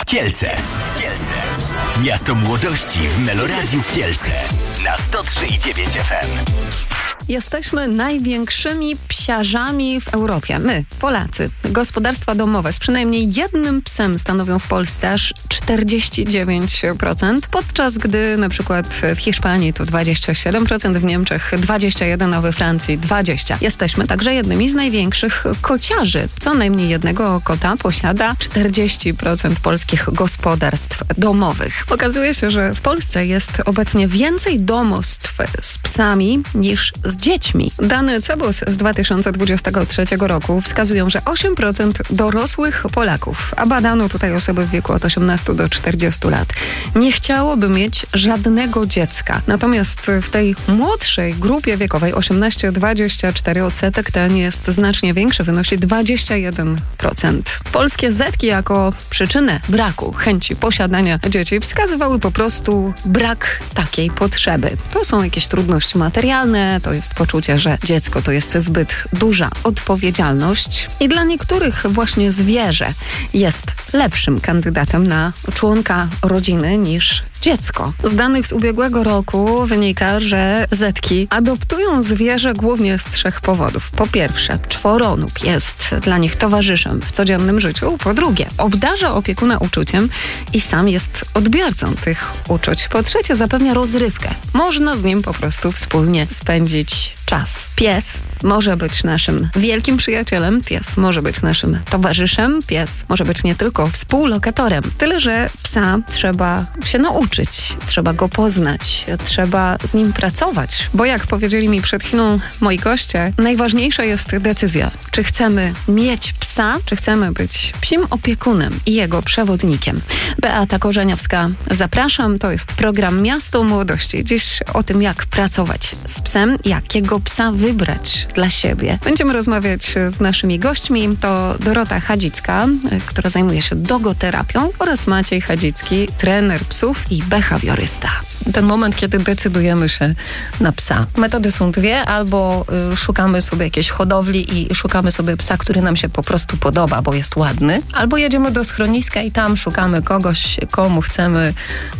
Kielce. Miasto młodości w Meloradiu Kielce. Na 103,9 FM. Jesteśmy największymi psiarzami w Europie. My, Polacy. Gospodarstwa domowe z przynajmniej jednym psem stanowią w Polsce aż 49%, podczas gdy na przykład w Hiszpanii to 27%, w Niemczech 21%, a we Francji 20%. Jesteśmy także jednymi z największych kociarzy. Co najmniej jednego kota posiada 40% polskich gospodarstw domowych. Okazuje się, że w Polsce jest obecnie więcej domostw z psami niż z dziećmi. Dane CBOS z 2023 roku wskazują, że 8% dorosłych Polaków, a badano tutaj osoby w wieku od 18 do 40 lat, nie chciałoby mieć żadnego dziecka. Natomiast w tej młodszej grupie wiekowej 18-24 odsetek ten jest znacznie większy, wynosi 21%. Polskie zetki jako przyczynę braku chęci posiadania dzieci wskazywały po prostu brak takiej potrzeby. To są jakieś trudności materialne, to jest poczucie, że dziecko to jest zbyt duża odpowiedzialność i dla niektórych właśnie zwierzę jest lepszym kandydatem na członka rodziny niż dziecko. Z danych z ubiegłego roku wynika, że zetki adoptują zwierzę głównie z 3 powodów. Po pierwsze, czworonóg jest dla nich towarzyszem w codziennym życiu. Po drugie, obdarza opiekuna uczuciem i sam jest odbiorcą tych uczuć. Po trzecie, zapewnia rozrywkę. Można z nim po prostu wspólnie spędzić czas. Pies może być naszym wielkim przyjacielem, pies może być naszym towarzyszem, pies może być nie tylko współlokatorem. Tyle, że psa trzeba się nauczyć, trzeba go poznać, trzeba z nim pracować. Bo jak powiedzieli mi przed chwilą moi goście, najważniejsza jest decyzja, czy chcemy mieć psa, czy chcemy być psim opiekunem i jego przewodnikiem. Beata Korzeniowska, zapraszam. To jest program Miasto Młodości. Dziś o tym, jak pracować z psem, jakiego psa wybrać dla siebie. Będziemy rozmawiać z naszymi gośćmi. To Dorota Chadzicka, która zajmuje się dogoterapią, oraz Maciej Chadzicki, trener psów i behawiorysta. Ten moment, kiedy decydujemy się na psa. Metody są dwie, albo szukamy sobie jakiejś hodowli i szukamy sobie psa, który nam się po prostu podoba, bo jest ładny, albo jedziemy do schroniska i tam szukamy kogoś, komu chcemy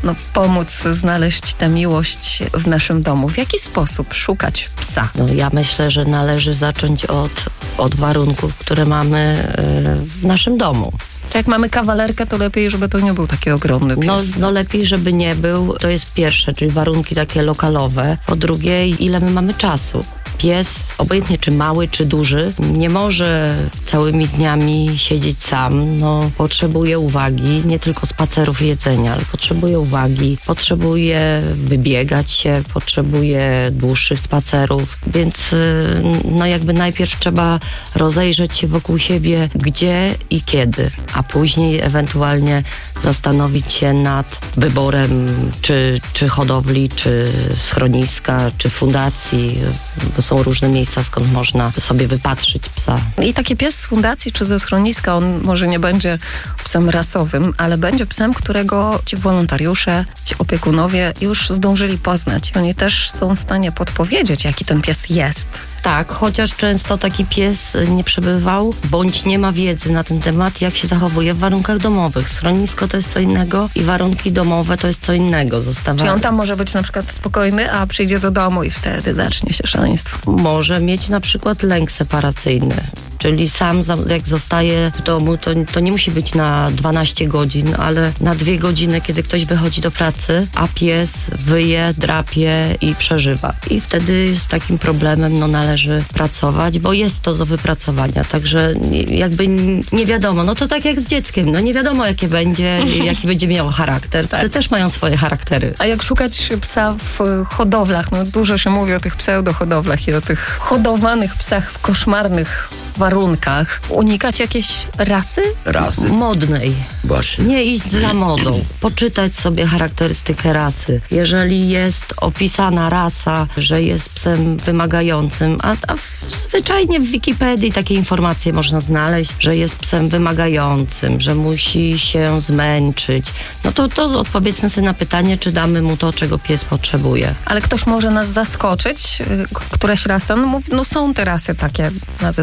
pomóc znaleźć tę miłość w naszym domu. W jaki sposób szukać psa? Ja myślę, że należy zacząć od warunków, które mamy w naszym domu. Jak mamy kawalerkę, to lepiej, żeby to nie był taki ogromny pies. No lepiej, żeby nie był. To jest pierwsze, czyli warunki takie lokalowe. Po drugie, ile my mamy czasu. Pies, obojętnie czy mały, czy duży, nie może całymi dniami siedzieć sam. Potrzebuje uwagi, nie tylko spacerów i jedzenia, ale potrzebuje uwagi, potrzebuje wybiegać się, potrzebuje dłuższych spacerów. Więc jakby najpierw trzeba rozejrzeć się wokół siebie, gdzie i kiedy, a później ewentualnie zastanowić się nad wyborem czy hodowli, czy schroniska, czy fundacji, bo są różne miejsca, skąd można sobie wypatrzyć psa. I taki pies z fundacji czy ze schroniska, on może nie będzie psem rasowym, ale będzie psem, którego ci wolontariusze, ci opiekunowie już zdążyli poznać. I oni też są w stanie podpowiedzieć, jaki ten pies jest. Tak, chociaż często taki pies nie przebywał, bądź nie ma wiedzy na ten temat, jak się zachowuje w warunkach domowych. Schronisko to jest co innego i warunki domowe to jest co innego. Czyli on tam może być na przykład spokojny, a przyjdzie do domu i wtedy zacznie się szaleństwo. Może mieć na przykład lęk separacyjny. Czyli sam jak zostaje w domu, to nie musi być na 12 godzin, ale na 2 godziny, kiedy ktoś wychodzi do pracy, a pies wyje, drapie i przeżywa. I wtedy z takim problemem należy pracować, bo jest to do wypracowania. Także jakby nie wiadomo, to tak jak z dzieckiem, nie wiadomo jaki będzie miał charakter. Psy też mają swoje charaktery. A jak szukać psa w hodowlach? Dużo się mówi o tych pseudohodowlach i o tych hodowanych psach w koszmarnych warunkach. Unikać jakiejś rasy? Modnej. Właśnie. Nie iść za modą. Poczytać sobie charakterystykę rasy. Jeżeli jest opisana rasa, że jest psem wymagającym, a zwyczajnie w Wikipedii takie informacje można znaleźć, że jest psem wymagającym, że musi się zmęczyć, to odpowiedzmy sobie na pytanie, czy damy mu to, czego pies potrzebuje. Ale ktoś może nas zaskoczyć, któraś rasa, są te rasy takie nazywane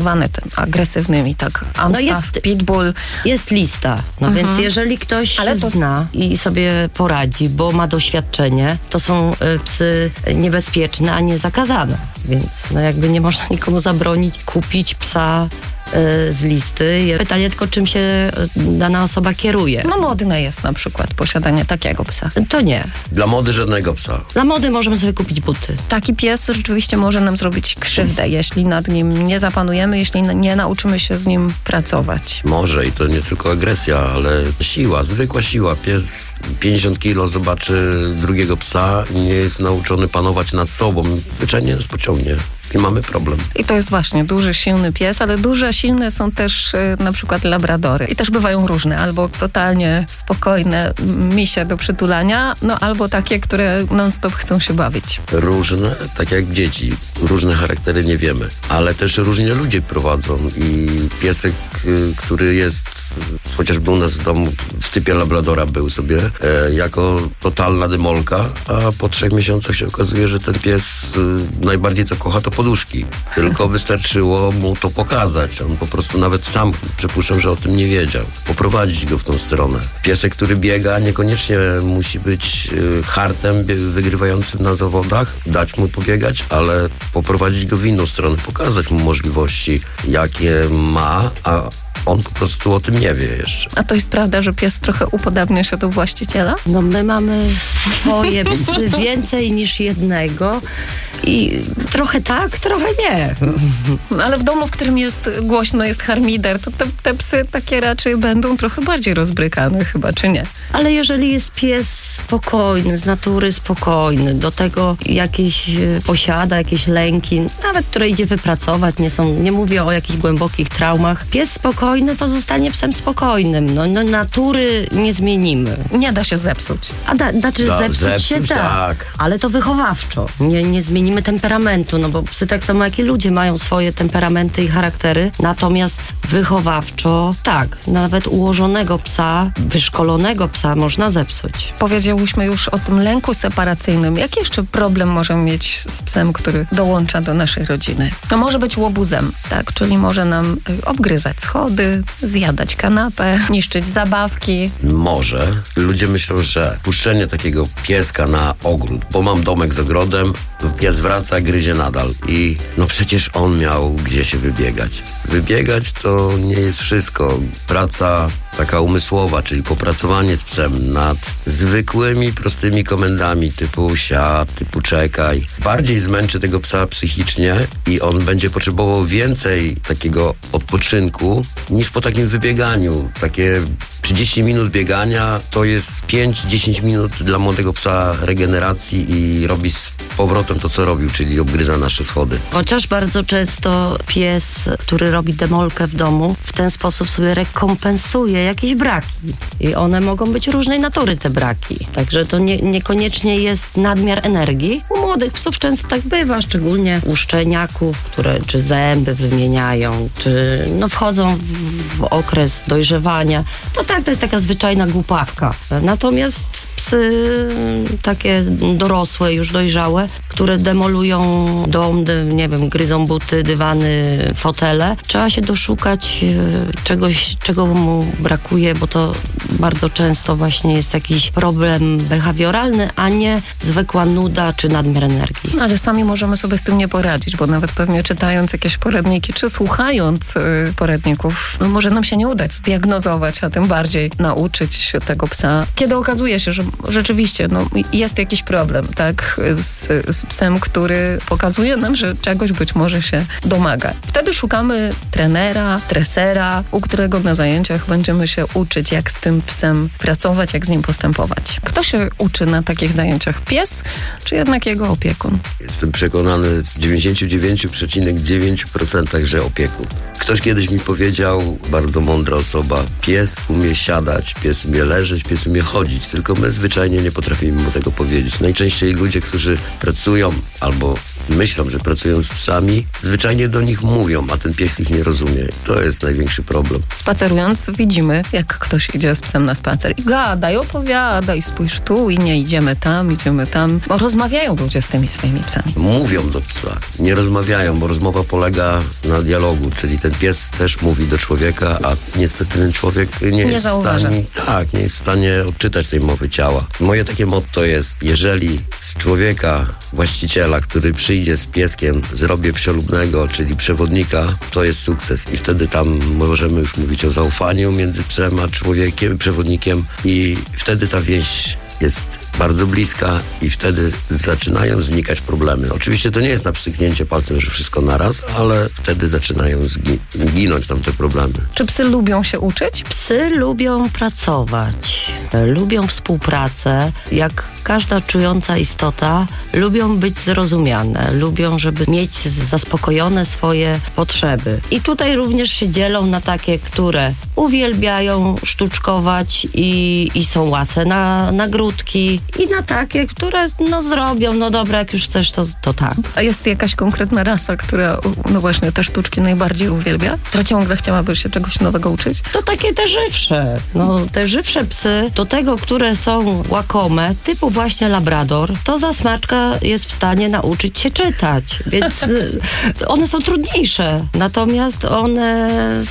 agresywnymi, tak? Amstaff, Pitbull. Jest lista, więc jeżeli ktoś zna i sobie poradzi, bo ma doświadczenie, to są psy niebezpieczne, a nie zakazane. Więc jakby nie można nikomu zabronić kupić psa z listy. Pytanie tylko, czym się dana osoba kieruje. No modne jest na przykład posiadanie takiego psa. To nie. Dla mody żadnego psa. Dla mody możemy sobie kupić buty. Taki pies rzeczywiście może nam zrobić krzywdę, jeśli nad nim nie zapanujemy, jeśli nie nauczymy się z nim pracować. Może i to nie tylko agresja, ale siła, zwykła siła. Pies 50 kilo zobaczy drugiego psa i nie jest nauczony panować nad sobą. Zwyczajnie nas pociągnie. I mamy problem. I to jest właśnie duży, silny pies, ale duże, silne są też na przykład labradory. I też bywają różne, albo totalnie spokojne misie do przytulania, albo takie, które non-stop chcą się bawić. Różne, tak jak dzieci. Różne charaktery nie wiemy, ale też różnie ludzie prowadzą i piesek, który jest chociażby u nas w domu w typie labradora był sobie jako totalna demolka, a po 3 miesiącach się okazuje, że ten pies najbardziej co kocha to poduszki. Tylko wystarczyło mu to pokazać. On po prostu nawet sam, przypuszczam, że o tym nie wiedział. Poprowadzić go w tą stronę. Piesek, który biega, niekoniecznie musi być hartem wygrywającym na zawodach, dać mu pobiegać, ale poprowadzić go w inną stronę, pokazać mu możliwości, jakie ma, a on po prostu o tym nie wie jeszcze. A to jest prawda, że pies trochę upodabnia się do właściciela? My mamy swoje psy, więcej niż jednego. I trochę tak, trochę nie. Ale w domu, w którym jest głośno, jest harmider, to te psy takie raczej będą trochę bardziej rozbrykane chyba, czy nie? Ale jeżeli jest pies spokojny, z natury spokojny, do tego posiada jakieś lęki, nawet które idzie wypracować, nie mówię o jakichś głębokich traumach. Pies spokojny pozostanie psem spokojnym. Natury nie zmienimy. Nie da się zepsuć. Zepsuć się da, tak. Ale to wychowawczo. Nie zmienimy temperamentu, bo psy tak samo jak i ludzie mają swoje temperamenty i charaktery, natomiast wychowawczo tak, nawet ułożonego psa, wyszkolonego psa można zepsuć. Powiedziałyśmy już o tym lęku separacyjnym. Jaki jeszcze problem możemy mieć z psem, który dołącza do naszej rodziny? Może być łobuzem, tak, czyli może nam obgryzać schody, zjadać kanapę, niszczyć zabawki. Może. Ludzie myślą, że puszczenie takiego pieska na ogród, bo mam domek z ogrodem, pies wraca, gryzie nadal. I przecież on miał gdzie się wybiegać. Wybiegać to nie jest wszystko. Praca taka umysłowa, czyli popracowanie z psem nad zwykłymi, prostymi komendami typu siad, typu czekaj. Bardziej zmęczy tego psa psychicznie i on będzie potrzebował więcej takiego odpoczynku niż po takim wybieganiu. Takie 30 minut biegania to jest 5-10 minut dla młodego psa regeneracji i robi z powrotem to, co robił, czyli obgryza nasze schody. Chociaż bardzo często pies, który robi demolkę w domu, w ten sposób sobie rekompensuje jakieś braki. I one mogą być różnej natury, te braki. Także to niekoniecznie jest nadmiar energii. U młodych psów często tak bywa, szczególnie u szczeniaków, które czy zęby wymieniają, czy wchodzą w okres dojrzewania. To jest taka zwyczajna głupawka. Natomiast psy takie dorosłe, już dojrzałe, które demolują dom, gryzą buty, dywany, fotele, trzeba się doszukać czegoś, czego mu brakuje, bo to bardzo często właśnie jest jakiś problem behawioralny, a nie zwykła nuda czy nadmiar energii. Ale sami możemy sobie z tym nie poradzić, bo nawet pewnie czytając jakieś poradniki, czy słuchając poradników, może nam się nie udać zdiagnozować, a tym bardziej nauczyć tego psa. Kiedy okazuje się, że rzeczywiście jest jakiś problem, tak, z psem, który pokazuje nam, że czegoś być może się domaga. Wtedy szukamy trenera, tresera, u którego na zajęciach będziemy się uczyć, jak z tym psem pracować, jak z nim postępować. Kto się uczy na takich zajęciach? Pies, czy jednak jego opiekun? Jestem przekonany w 99,9%, że opiekun. Ktoś kiedyś mi powiedział, bardzo mądra osoba, pies umie siadać, pies umie leżeć, pies umie chodzić, tylko my zwyczajnie nie potrafimy mu tego powiedzieć. Najczęściej ludzie, którzy pracują albo myślą, że pracują z psami, zwyczajnie do nich mówią, a ten pies ich nie rozumie. To jest największy problem. Spacerując widzimy, jak ktoś idzie z psem na spacer i gada i opowiada i spójrz tu i nie idziemy tam. Bo rozmawiają ludzie z tymi swoimi psami. Mówią do psa, nie rozmawiają, bo rozmowa polega na dialogu, czyli ten pies też mówi do człowieka, a niestety ten człowiek nie jest w stanie, nie jest w stanie odczytać tej mowy ciała. Moje takie motto jest, jeżeli z człowieka, właściciela, który przyjdzie z pieskiem, zrobię przelubnego, czyli przewodnika, to jest sukces i wtedy tam możemy już mówić o zaufaniu między psem a człowiekiem, przewodnikiem i wtedy ta więź jest bardzo bliska i wtedy zaczynają znikać problemy. Oczywiście to nie jest na pstryknięcie palcem, że wszystko naraz, ale wtedy zaczynają ginąć nam te problemy. Czy psy lubią się uczyć? Psy lubią pracować, lubią współpracę. Jak każda czująca istota, lubią być zrozumiane, lubią, żeby mieć zaspokojone swoje potrzeby. I tutaj również się dzielą na takie, które uwielbiają sztuczkować i są łase na nagródki, i na takie, które zrobią, dobra, jak już chcesz, to tak. A jest jakaś konkretna rasa, która właśnie te sztuczki najbardziej uwielbia? Która ciągle chciałaby się czegoś nowego uczyć? To takie te żywsze. Te żywsze psy, do tego, które są łakome, typu właśnie labrador, to za smaczka jest w stanie nauczyć się czytać. Więc one są trudniejsze. Natomiast one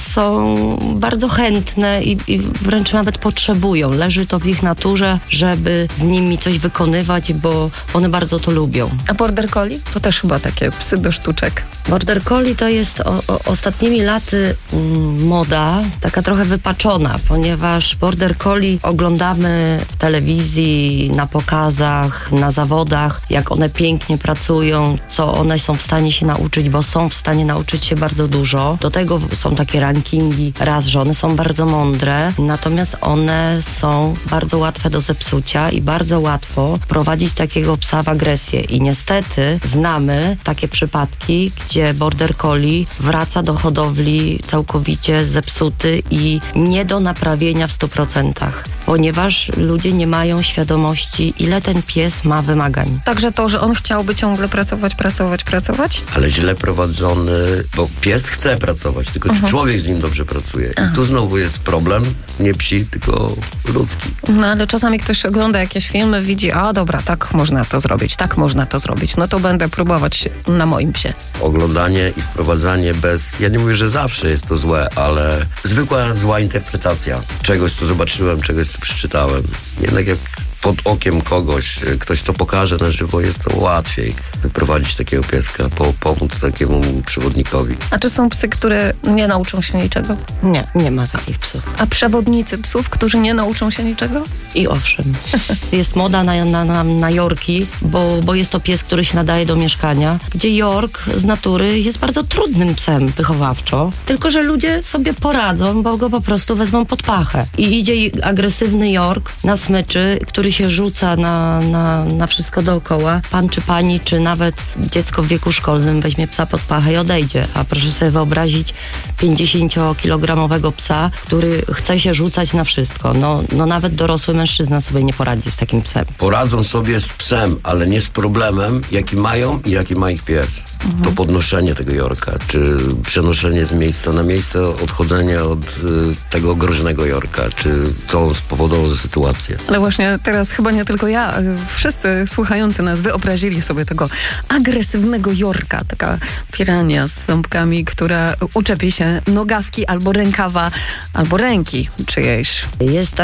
są bardzo chętne i wręcz nawet potrzebują. Leży to w ich naturze, żeby z nimi coś wykonywać, bo one bardzo to lubią. A border collie? To też chyba takie psy do sztuczek. Border collie to jest ostatnimi laty moda, taka trochę wypaczona, ponieważ border collie oglądamy w telewizji, na pokazach, na zawodach, jak one pięknie pracują, co one są w stanie się nauczyć, bo są w stanie nauczyć się bardzo dużo. Do tego są takie rankingi, że one są bardzo mądre, natomiast one są bardzo łatwe do zepsucia i bardzo łatwo prowadzić takiego psa w agresję. I niestety znamy takie przypadki, gdzie border collie wraca do hodowli całkowicie zepsuty i nie do naprawienia w 100%, ponieważ ludzie nie mają świadomości, ile ten pies ma wymagań. Także to, że on chciałby ciągle pracować? Ale źle prowadzony, bo pies chce pracować, tylko czy człowiek z nim dobrze pracuje. I tu znowu jest problem, nie psi, tylko ludzki. No ale czasami ktoś ogląda jakieś filmy, widzi, dobra, tak można to zrobić, no to będę próbować na moim psie. Oglądanie i wprowadzanie ja nie mówię, że zawsze jest to złe, ale zwykła zła interpretacja czegoś, co zobaczyłem, czegoś, co przeczytałem. Jednak jak pod okiem kogoś, ktoś to pokaże na żywo, jest to łatwiej wyprowadzić takiego pieska, pomóc takiemu przewodnikowi. A czy są psy, które nie nauczą się niczego? Nie ma takich psów. A przewodnicy psów, którzy nie nauczą się niczego? I owszem. Jest moda na Yorki, bo jest to pies, który się nadaje do mieszkania, gdzie York z natury jest bardzo trudnym psem wychowawczo, tylko że ludzie sobie poradzą, bo go po prostu wezmą pod pachę. I idzie agresywny York na smyczy, który się rzuca na wszystko dookoła. Pan czy pani, czy nawet dziecko w wieku szkolnym weźmie psa pod pachę i odejdzie. A proszę sobie wyobrazić 50-kilogramowego psa, który chce się rzucać na wszystko. No nawet dorosły mężczyzna sobie nie poradzi z takim psem. Poradzą sobie z psem, ale nie z problemem, jaki mają i jaki ma ich pies. To podnoszenie tego Yorka, czy przenoszenie z miejsca na miejsce, odchodzenie od tego groźnego Yorka, czy co on spowodował za sytuację. Ale właśnie teraz chyba nie tylko ja, wszyscy słuchający nas wyobrazili sobie tego agresywnego Yorka, taka pirania z ząbkami, która uczepi się nogawki albo rękawa, albo ręki czyjejś. Jest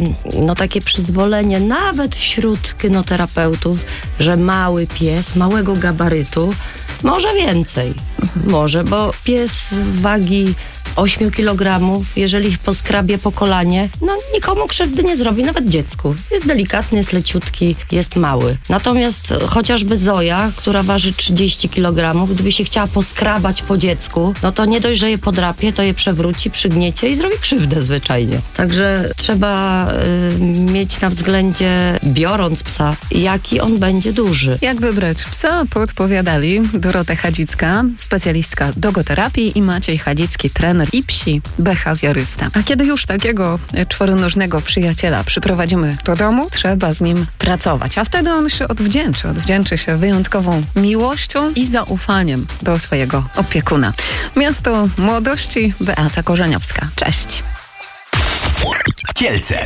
takie przyzwolenie nawet wśród kynoterapeutów, że mały pies, małego gabarytu, może więcej. Może, bo pies wagi 8 kg, jeżeli poskrabie po kolanie, nikomu krzywdy nie zrobi, nawet dziecku. Jest delikatny, jest leciutki, jest mały. Natomiast chociażby Zoja, która waży 30 kg, gdyby się chciała poskrabać po dziecku, to nie dość, że je podrapie, to je przewróci, przygniecie i zrobi krzywdę zwyczajnie. Także trzeba mieć na względzie, biorąc psa, jaki on będzie duży. Jak wybrać psa? Podpowiadali Dorota Chadzicka, specjalistka dogoterapii, i Maciej Chadzicki, trener trener i psi behawiorysta. A kiedy już takiego czworonożnego przyjaciela przyprowadzimy do domu, trzeba z nim pracować, a wtedy on się odwdzięczy się wyjątkową miłością i zaufaniem do swojego opiekuna. Miasto Młodości, Beata Korzeniowska. Cześć. Kielce.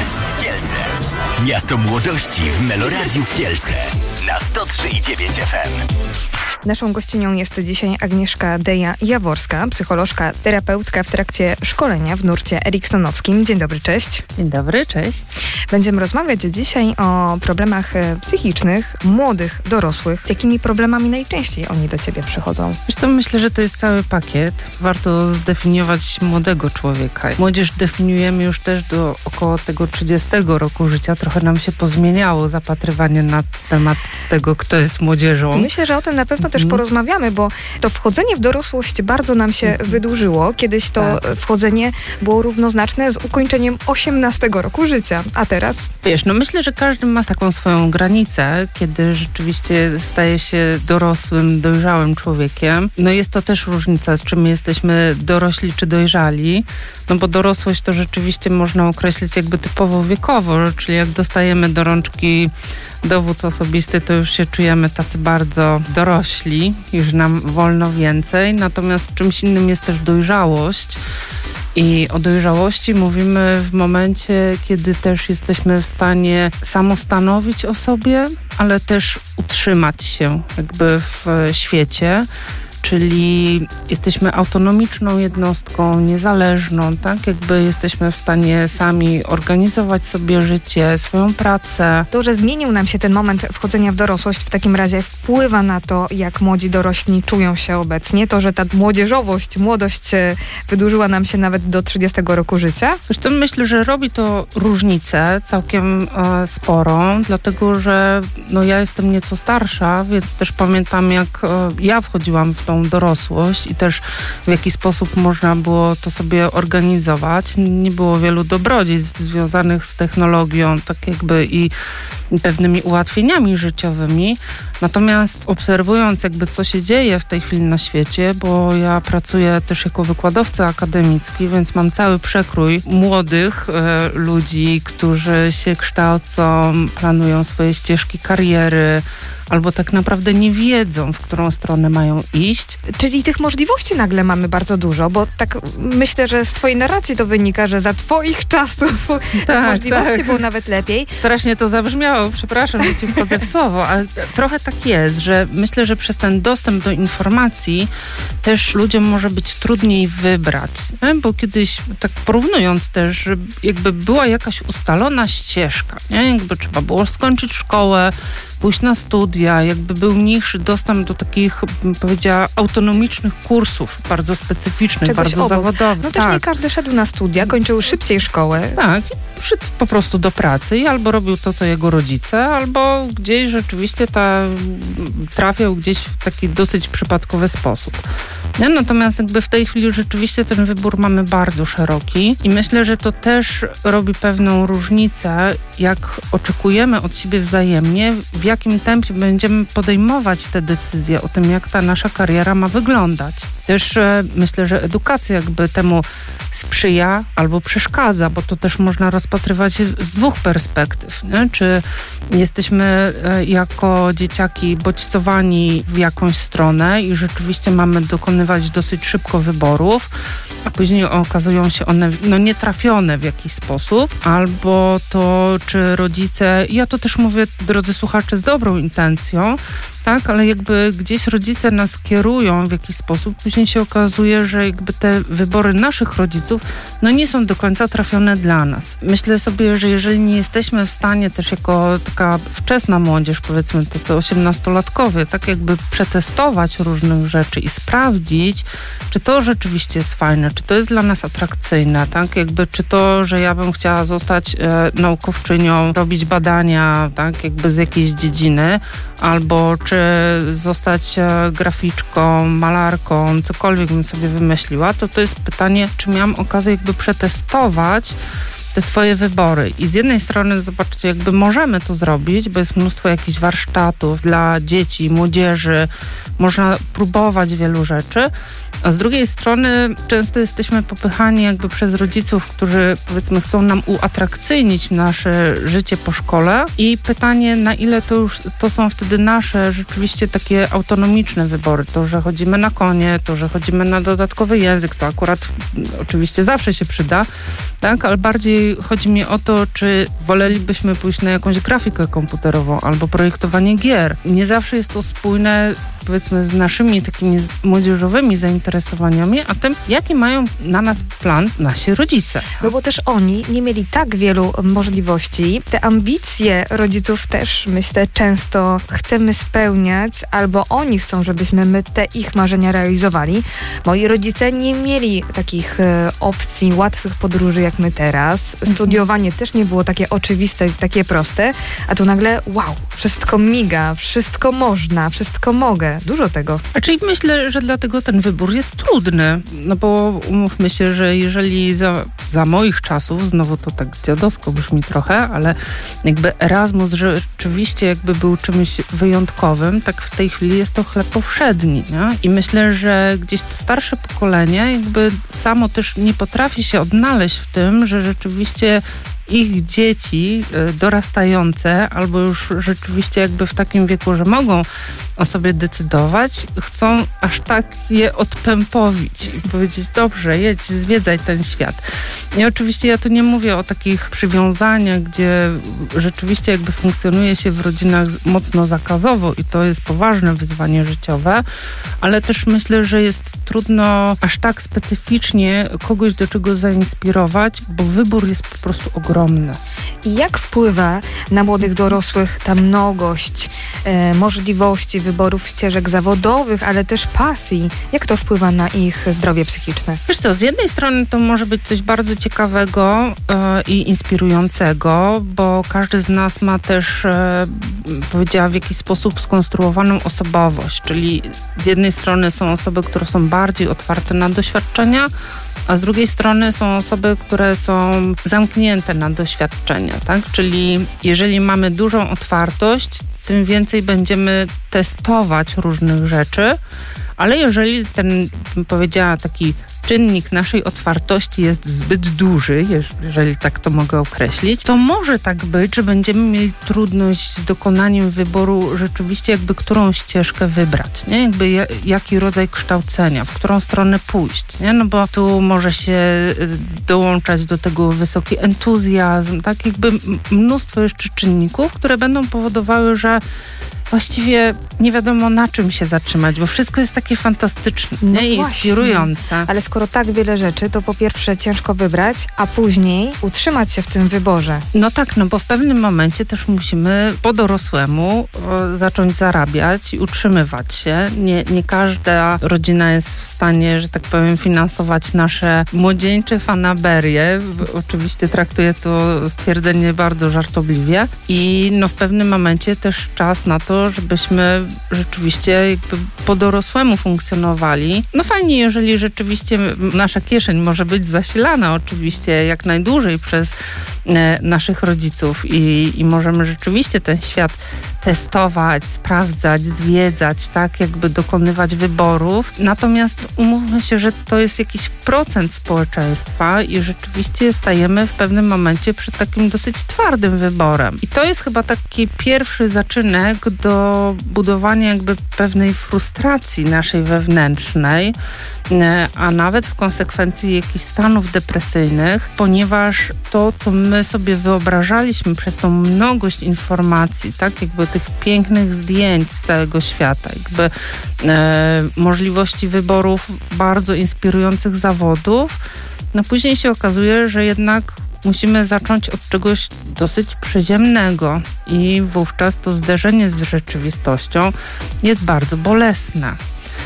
Miasto Młodości w Meloradiu Kielce na 103,9 FM. Naszą gościnią jest dzisiaj Agnieszka Deja-Jaworska, psycholożka, terapeutka w trakcie szkolenia w nurcie eriksonowskim. Dzień dobry, cześć. Dzień dobry, cześć. Będziemy rozmawiać dzisiaj o problemach psychicznych młodych dorosłych. Z jakimi problemami najczęściej oni do ciebie przychodzą? Wiesz co, myślę, że to jest cały pakiet. Warto zdefiniować młodego człowieka. Młodzież definiujemy już też do około tego 30 roku życia. Trochę nam się pozmieniało zapatrywanie na temat tego, kto jest młodzieżą. Myślę, że o tym na pewno też porozmawiamy, bo to wchodzenie w dorosłość bardzo nam się wydłużyło. Kiedyś to wchodzenie było równoznaczne z ukończeniem 18 roku życia, a teraz? Wiesz, myślę, że każdy ma taką swoją granicę, kiedy rzeczywiście staje się dorosłym, dojrzałym człowiekiem. Jest to też różnica, z czym jesteśmy dorośli czy dojrzali, bo dorosłość to rzeczywiście można określić jakby typowo wiekowo, czyli jak dostajemy do rączki dowód osobisty, to już się czujemy tacy bardzo dorośli, już nam wolno więcej. Natomiast czymś innym jest też dojrzałość. I o dojrzałości mówimy w momencie, kiedy też jesteśmy w stanie samostanowić o sobie, ale też utrzymać się jakby w świecie. Czyli jesteśmy autonomiczną jednostką, niezależną, tak? Jakby jesteśmy w stanie sami organizować sobie życie, swoją pracę. To, że zmienił nam się ten moment wchodzenia w dorosłość, w takim razie wpływa na to, jak młodzi dorośli czują się obecnie. To, że ta młodość wydłużyła nam się nawet do 30 roku życia. Wiesz co, myślę, że robi to różnicę całkiem sporą, dlatego że ja jestem nieco starsza, więc też pamiętam, jak ja wchodziłam w tą dorosłość i też w jaki sposób można było to sobie organizować. Nie było wielu dobrodziejstw związanych z technologią, tak jakby i pewnymi ułatwieniami życiowymi. Natomiast obserwując jakby co się dzieje w tej chwili na świecie, bo ja pracuję też jako wykładowca akademicki, więc mam cały przekrój młodych ludzi, którzy się kształcą, planują swoje ścieżki kariery, albo tak naprawdę nie wiedzą, w którą stronę mają iść. Czyli tych możliwości nagle mamy bardzo dużo, bo tak myślę, że z twojej narracji to wynika, że za twoich czasów możliwości było nawet lepiej. Strasznie to zabrzmiało, przepraszam, że ci wchodzę w słowo, ale trochę tak jest, że myślę, że przez ten dostęp do informacji też ludziom może być trudniej wybrać, nie? Bo kiedyś, tak porównując też, że jakby była jakaś ustalona ścieżka, nie? Jakby trzeba było skończyć szkołę, pójść na studia, jakby był mniejszy dostęp do takich, bym powiedziała, autonomicznych kursów, bardzo specyficznych, czegoś bardzo zawodowych. Też nie każdy szedł na studia, kończył szybciej szkołę. Tak, szedł po prostu do pracy i albo robił to, co jego rodzice, albo gdzieś rzeczywiście trafiał gdzieś w taki dosyć przypadkowy sposób. Nie? Natomiast jakby w tej chwili rzeczywiście ten wybór mamy bardzo szeroki i myślę, że to też robi pewną różnicę, jak oczekujemy od siebie wzajemnie, w jakim tempie będziemy podejmować te decyzje o tym, jak ta nasza kariera ma wyglądać. Też myślę, że edukacja jakby temu sprzyja albo przeszkadza, bo to też można rozpatrywać z dwóch perspektyw. Nie? Czy jesteśmy jako dzieciaki bodźcowani w jakąś stronę i rzeczywiście mamy dokonywać dosyć szybko wyborów, a później okazują się one nietrafione w jakiś sposób, albo to, czy rodzice, ja to też mówię, drodzy słuchacze, z dobrą intencją, tak, ale jakby gdzieś rodzice nas kierują w jakiś sposób, później się okazuje, że jakby te wybory naszych rodziców nie są do końca trafione dla nas. Myślę sobie, że jeżeli nie jesteśmy w stanie też jako taka wczesna młodzież, powiedzmy tacy 18-latkowie, tak jakby przetestować różnych rzeczy i sprawdzić, czy to rzeczywiście jest fajne, czy to jest dla nas atrakcyjne, tak, jakby czy to, że ja bym chciała zostać naukowczynią, robić badania, tak, jakby z jakiejś dziedziny, albo czy zostać graficzką, malarką, cokolwiek bym sobie wymyśliła, to jest pytanie, czy miałam okazję jakby przetestować te swoje wybory. I z jednej strony, zobaczcie, jakby możemy to zrobić, bo jest mnóstwo jakichś warsztatów dla dzieci, młodzieży, można próbować wielu rzeczy, a z drugiej strony często jesteśmy popychani jakby przez rodziców, którzy powiedzmy chcą nam uatrakcyjnić nasze życie po szkole i pytanie, na ile to są wtedy nasze rzeczywiście takie autonomiczne wybory. To, że chodzimy na konie, to, że chodzimy na dodatkowy język, to akurat oczywiście zawsze się przyda, tak? Ale bardziej chodzi mi o to, czy wolelibyśmy pójść na jakąś grafikę komputerową albo projektowanie gier. Nie zawsze jest to spójne powiedzmy z naszymi takimi młodzieżowymi zainteresowaniami, a tym, jaki mają na nas plan nasi rodzice. No bo też oni nie mieli tak wielu możliwości. Te ambicje rodziców też, myślę, często chcemy spełniać, albo oni chcą, żebyśmy my te ich marzenia realizowali. Moi rodzice nie mieli takich opcji, łatwych podróży jak my teraz. Studiowanie też nie było takie oczywiste, takie proste, a tu nagle wow, wszystko miga, wszystko można, wszystko mogę. Dużo tego. Czyli myślę, że dlatego ten wybór jest trudny, no bo umówmy się, że jeżeli za moich czasów, znowu to tak dziadowsko brzmi trochę, ale jakby Erasmus rzeczywiście jakby był czymś wyjątkowym, tak w tej chwili jest to chleb powszedni, nie? I myślę, że gdzieś to starsze pokolenie jakby samo też nie potrafi się odnaleźć w tym, że rzeczywiście ich dzieci dorastające albo już rzeczywiście jakby w takim wieku, że mogą o sobie decydować, chcą aż tak je odpępowić i powiedzieć, dobrze, jedź, zwiedzaj ten świat. I oczywiście ja tu nie mówię o takich przywiązaniach, gdzie rzeczywiście jakby funkcjonuje się w rodzinach mocno zakazowo i to jest poważne wyzwanie życiowe, ale też myślę, że jest trudno aż tak specyficznie kogoś do czego zainspirować, bo wybór jest po prostu ogromny. I jak wpływa na młodych dorosłych ta mnogość możliwości, wyborów ścieżek zawodowych, ale też pasji? Jak to wpływa na ich zdrowie psychiczne? Wiesz co, z jednej strony to może być coś bardzo ciekawego i inspirującego, bo każdy z nas ma też, powiedziała, w jakiś sposób skonstruowaną osobowość, czyli z jednej strony są osoby, które są bardziej otwarte na doświadczenia, a z drugiej strony są osoby, które są zamknięte na doświadczenia, tak? Czyli jeżeli mamy dużą otwartość, tym więcej będziemy testować różnych rzeczy, ale jeżeli ten, bym powiedziała, taki czynnik naszej otwartości jest zbyt duży, jeżeli tak to mogę określić, to może tak być, że będziemy mieli trudność z dokonaniem wyboru rzeczywiście jakby którą ścieżkę wybrać, nie? Jakby jaki rodzaj kształcenia, w którą stronę pójść, nie? No bo tu może się dołączać do tego wysoki entuzjazm, tak? Jakby mnóstwo jeszcze czynników, które będą powodowały, że właściwie nie wiadomo na czym się zatrzymać, bo wszystko jest takie fantastyczne i inspirujące. Ale skoro tak wiele rzeczy, to po pierwsze ciężko wybrać, a później utrzymać się w tym wyborze. No tak, no bo w pewnym momencie też musimy po dorosłemu zacząć zarabiać i utrzymywać się. Nie każda rodzina jest w stanie, że tak powiem, finansować nasze młodzieńcze fanaberie. Oczywiście traktuję to stwierdzenie bardzo żartobliwie i no w pewnym momencie też czas na to, żebyśmy rzeczywiście jakby po dorosłemu funkcjonowali. No fajnie, jeżeli rzeczywiście nasza kieszeń może być zasilana oczywiście jak najdłużej przez naszych rodziców i możemy rzeczywiście ten świat testować, sprawdzać, zwiedzać, tak, jakby dokonywać wyborów. Natomiast umówmy się, że to jest jakiś procent społeczeństwa i rzeczywiście stajemy w pewnym momencie przed takim dosyć twardym wyborem. I to jest chyba taki pierwszy zaczynek do budowania jakby pewnej frustracji naszej wewnętrznej, a nawet w konsekwencji jakichś stanów depresyjnych, ponieważ to, co my sobie wyobrażaliśmy przez tą mnogość informacji, tak, jakby tych pięknych zdjęć z całego świata, jakby możliwości wyborów bardzo inspirujących zawodów, no później się okazuje, że jednak musimy zacząć od czegoś dosyć przyziemnego i wówczas to zderzenie z rzeczywistością jest bardzo bolesne.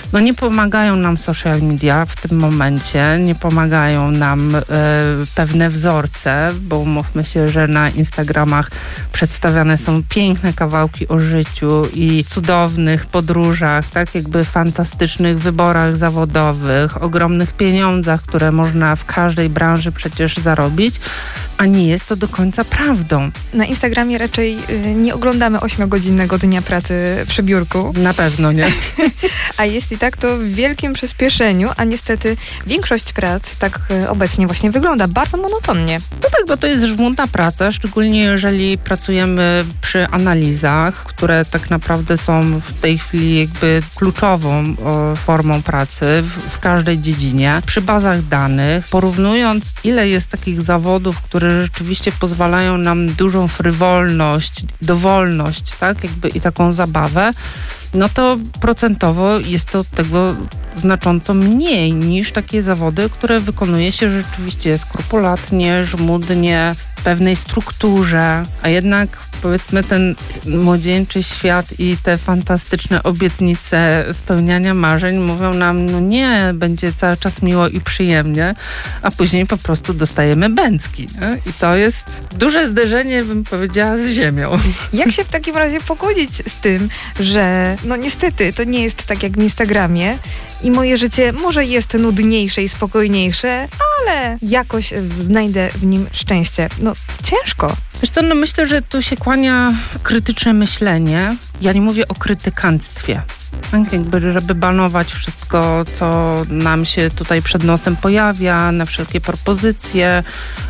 No nie pomagają nam social media w tym momencie, nie pomagają nam pewne wzorce, bo umówmy się, że na Instagramach przedstawiane są piękne kawałki o życiu i cudownych podróżach, tak jakby fantastycznych wyborach zawodowych, ogromnych pieniądzach, które można w każdej branży przecież zarobić, a nie jest to do końca prawdą. Na Instagramie raczej nie oglądamy 8-godzinnego dnia pracy przy biurku. Na pewno nie. A jeśli tak, to w wielkim przyspieszeniu, a niestety większość prac tak obecnie właśnie wygląda bardzo monotonnie. No tak, bo to jest żmudna praca, szczególnie jeżeli pracujemy przy analizach, które tak naprawdę są w tej chwili jakby kluczową formą pracy w każdej dziedzinie. Przy bazach danych, porównując ile jest takich zawodów, które rzeczywiście pozwalają nam dużą frywolność, dowolność, tak, jakby i taką zabawę, no to procentowo jest to tego znacząco mniej niż takie zawody, które wykonuje się rzeczywiście skrupulatnie, żmudnie, w pewnej strukturze, a jednak powiedzmy ten młodzieńczy świat i te fantastyczne obietnice spełniania marzeń mówią nam, no nie, będzie cały czas miło i przyjemnie, a później po prostu dostajemy bęcki. Nie? I to jest duże zderzenie, bym powiedziała, z ziemią. Jak się w takim razie pogodzić z tym, że no niestety to nie jest tak jak w Instagramie i moje życie może jest nudniejsze i spokojniejsze, ale jakoś znajdę w nim szczęście. No ciężko. Wiesz co, no myślę, że tu się kłania krytyczne myślenie. Ja nie mówię o krytykanstwie. Tak, jakby, żeby banować wszystko, co nam się tutaj przed nosem pojawia, na wszelkie propozycje,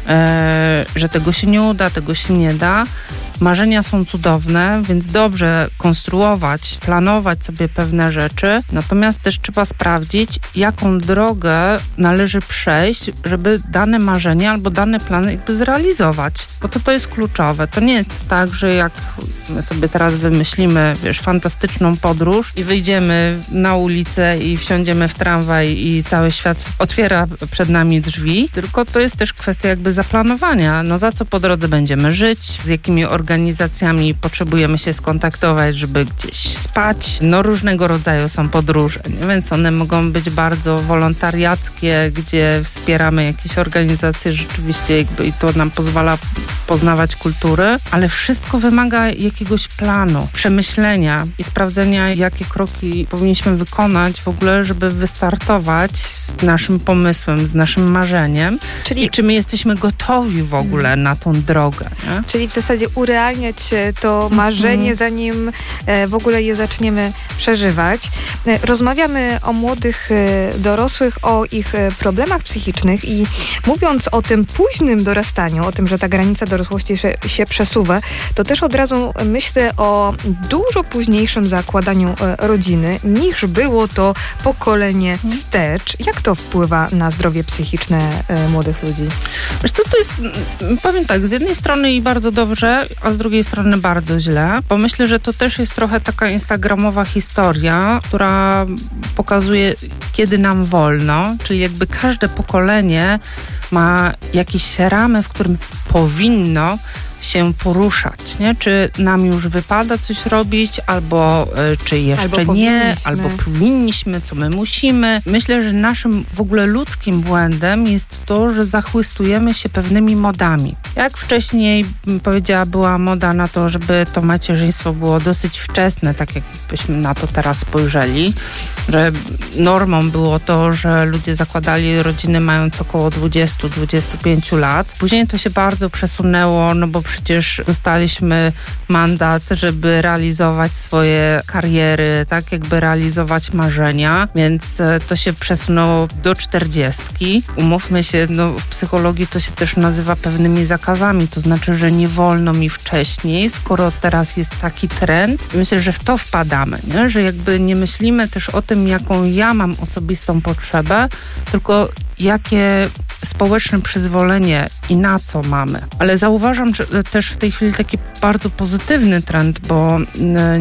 że tego się nie uda, tego się nie da. Marzenia są cudowne, więc dobrze konstruować, planować sobie pewne rzeczy, natomiast też trzeba sprawdzić, jaką drogę należy przejść, żeby dane marzenia albo dane plany jakby zrealizować, bo to jest kluczowe. To nie jest tak, że jak my sobie teraz wymyślimy, wiesz, fantastyczną podróż i wyjdziemy na ulicę i wsiądziemy w tramwaj i cały świat otwiera przed nami drzwi, tylko to jest też kwestia jakby zaplanowania. No za co po drodze będziemy żyć, z jakimi organizacjami potrzebujemy się skontaktować, żeby gdzieś spać. No różnego rodzaju są podróże, nie? Więc one mogą być bardzo wolontariackie, gdzie wspieramy jakieś organizacje rzeczywiście jakby i to nam pozwala poznawać kultury, ale wszystko wymaga jakiegoś planu, przemyślenia i sprawdzenia, jakie kroki powinniśmy wykonać w ogóle, żeby wystartować z naszym pomysłem, z naszym marzeniem. I czy my jesteśmy gotowi w ogóle na tą drogę. Nie? Czyli w zasadzie urealniać to marzenie, zanim w ogóle je zaczniemy przeżywać. Rozmawiamy o młodych dorosłych, o ich problemach psychicznych i mówiąc o tym późnym dorastaniu, o tym, że ta granica dorosłości się przesuwa, to też od razu myślę o dużo późniejszym zakładaniu rodziny, niż było to pokolenie wstecz. Jak to wpływa na zdrowie psychiczne młodych ludzi? Wiesz co, to jest, powiem tak, z jednej strony i bardzo dobrze, a z drugiej strony bardzo źle, bo myślę, że to też jest trochę taka instagramowa historia, która pokazuje, kiedy nam wolno, czyli jakby każde pokolenie ma jakieś ramy, w którym powinno się poruszać, nie? Czy nam już wypada coś robić, albo czy jeszcze nie, albo powinniśmy, co my musimy. Myślę, że naszym w ogóle ludzkim błędem jest to, że zachłystujemy się pewnymi modami. Jak wcześniej, powiedziała, była moda na to, żeby to macierzyństwo było dosyć wczesne, tak jakbyśmy na to teraz spojrzeli, że normą było to, że ludzie zakładali rodziny mając około 20-25 lat. Później to się bardzo przesunęło, no bo przecież dostaliśmy mandat, żeby realizować swoje kariery, tak jakby realizować marzenia, więc to się przesunęło do 40. Umówmy się, no w psychologii to się też nazywa pewnymi zakazami, to znaczy, że nie wolno mi wcześniej, skoro teraz jest taki trend. Myślę, że w to wpadamy, nie? Że jakby nie myślimy też o tym, jaką ja mam osobistą potrzebę, tylko jakie społeczne przyzwolenie i na co mamy. Ale zauważam też w tej chwili taki bardzo pozytywny trend, bo